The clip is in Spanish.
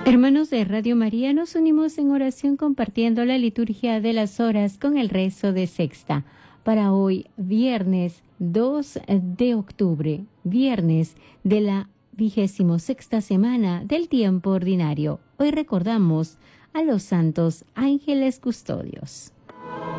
Hermanos de Radio María, nos unimos en oración compartiendo la liturgia de las horas con el rezo de sexta. Para hoy, viernes 2 de octubre, viernes de la 26ª semana del tiempo ordinario. Hoy recordamos a los santos ángeles custodios.